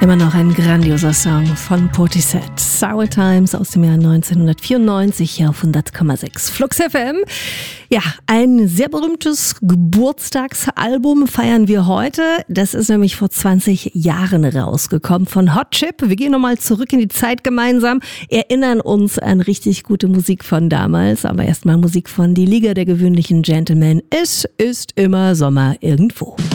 Immer noch ein grandioser Song von Portishead. Sour Times aus dem Jahr 1994 hier auf 100,6 Flux FM. Ja, ein sehr berühmtes Geburtstagsalbum feiern wir heute. Das ist nämlich vor 20 Jahren rausgekommen von Hot Chip. Wir gehen nochmal zurück in die Zeit gemeinsam, erinnern uns an richtig gute Musik von damals. Aber erstmal Musik von Die Liga der gewöhnlichen Gentlemen. Es ist immer Sommer irgendwo.